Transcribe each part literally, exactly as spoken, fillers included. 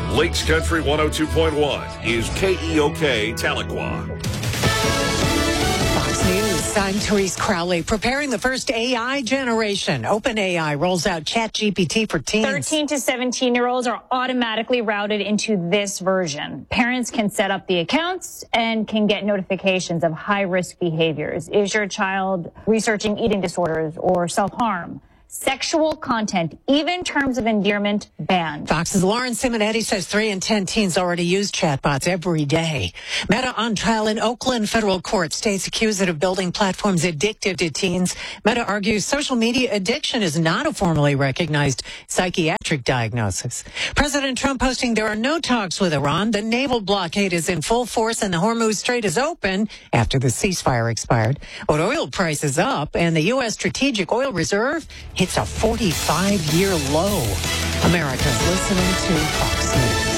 Lakes Country one oh two point one is K E O K Tahlequah. Fox News, I'm Therese Crowley. Preparing the first A I generation. OpenAI rolls out ChatGPT for teens. thirteen to seventeen-year-olds are automatically routed into this version. Parents can set up the accounts and can get notifications of high-risk behaviors. Is your child researching eating disorders or self-harm? Sexual content, even terms of endearment, banned. Fox's Lauren Simonetti says three in ten teens already use chatbots every day. Meta on trial in Oakland federal court. States accuse it of building platforms addictive to teens. Meta argues social media addiction is not a formally recognized psychiatric diagnosis. President Trump posting there are no talks with Iran. The naval blockade is in full force and the Hormuz Strait is open after the ceasefire expired. But oil prices up and the U S Strategic Oil Reserve hits a forty-five-year low. America's listening to Fox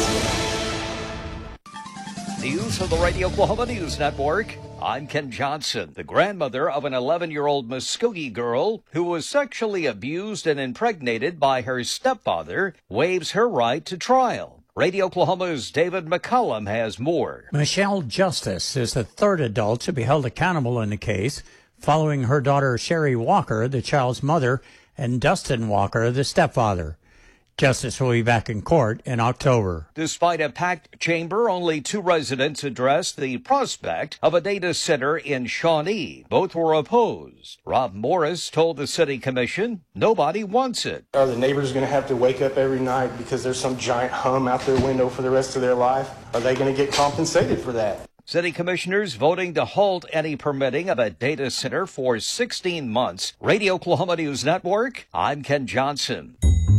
News. News from the Radio Oklahoma News Network. I'm Ken Johnson. The grandmother of an eleven-year-old Muskogee girl who was sexually abused and impregnated by her stepfather waives her right to trial. Radio Oklahoma's David McCullum has more. Michelle Justice is the third adult to be held accountable in the case, following her daughter Sherry Walker, the child's mother, and Dustin Walker, the stepfather. Justice will be back in court in October. Despite a packed chamber, only two residents addressed the prospect of a data center in Shawnee. Both were opposed. Rob Morris told the city commission nobody wants it. Are the neighbors going to have to wake up every night because there's some giant hum out their window for the rest of their life? Are they going to get compensated for that? City commissioners voting to halt any permitting of a data center for sixteen months. Radio Oklahoma News Network, I'm Ken Johnson.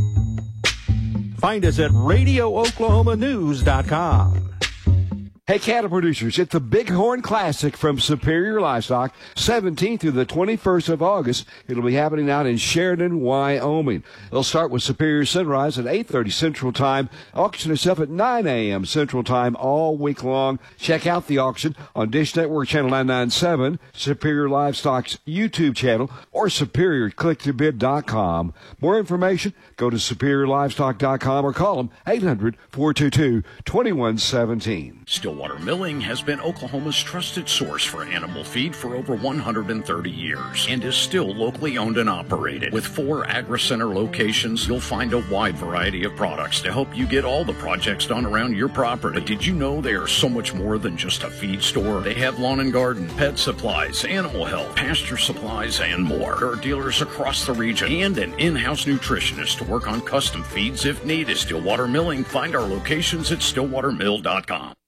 Find us at radio oklahoma news dot com. Hey, cattle producers, it's the Bighorn Classic from Superior Livestock, seventeenth through the twenty-first of August. It'll be happening out in Sheridan, Wyoming. They'll start with Superior Sunrise at eight thirty Central Time. Auction itself at nine a.m. Central Time all week long. Check out the auction on Dish Network Channel nine ninety-seven, Superior Livestock's YouTube channel, or superior click to bid dot com. More information, go to superior livestock dot com or call them eight hundred, four two two, two one one one seven. Stillwater Milling has been Oklahoma's trusted source for animal feed for over one hundred thirty years and is still locally owned and operated. With four Agri-Center locations, you'll find a wide variety of products to help you get all the projects done around your property. But did you know they are so much more than just a feed store? They have lawn and garden, pet supplies, animal health, pasture supplies, and more. There are dealers across the region and an in-house nutritionist to work on custom feeds if needed. Stillwater Milling. Find our locations at stillwater mill dot com.